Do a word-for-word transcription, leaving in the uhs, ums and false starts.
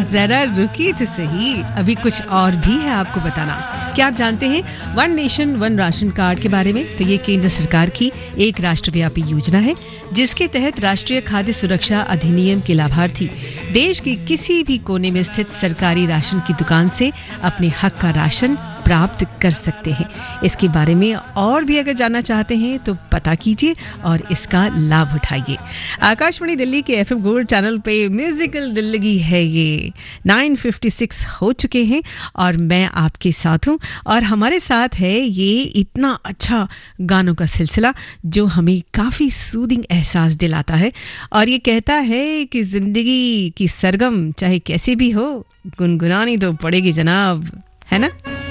जरा रुकिए तो सही, अभी कुछ और भी है आपको बताना। क्या आप जानते हैं one nation one ration card के बारे में? तो ये केंद्र सरकार की एक राष्ट्रव्यापी योजना है जिसके तहत राष्ट्रीय खाद्य सुरक्षा अधिनियम के लाभार्थी देश के किसी भी कोने में स्थित सरकारी राशन की दुकान से अपने हक का राशन प्राप्त कर सकते हैं। इसके बारे में और भी अगर जानना चाहते हैं तो पता कीजिए और इसका लाभ उठाइए। आकाशवाणी दिल्ली के एफएम गोल्ड चैनल पे म्यूजिकल दिल्ली है, ये नौ छप्पन हो चुके हैं और मैं आपके साथ हूं और हमारे साथ है ये इतना अच्छा गानों का सिलसिला जो हमें काफी सूदिंग एहसास दिलाता है और ये कहता है कि जिंदगी की सरगम चाहे कैसी भी हो गुनगुनानी तो पड़ेगी जनाब, है ना?